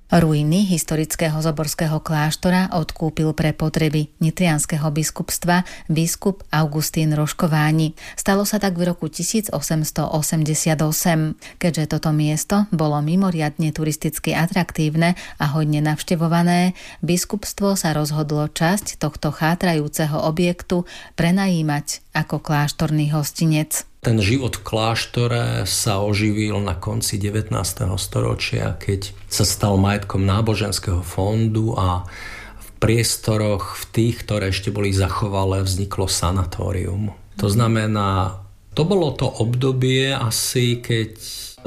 Ruiny historického zoborského kláštora odkúpil pre potreby nitrianskeho biskupstva biskup Augustín Roškováni. Stalo sa tak v roku 1888. Keďže toto miesto bolo mimoriadne turisticky atraktívne a hodne navštevované, biskupstvo sa rozhodlo časť tohto chátrajúceho objektu prenajímať ako kláštorný hostinec. Ten život v kláštore sa oživil na konci 19. storočia, keď sa stal majetkom náboženského fondu a v priestoroch, v tých, ktoré ešte boli zachovalé, vzniklo sanatórium. To znamená, to bolo to obdobie asi, keď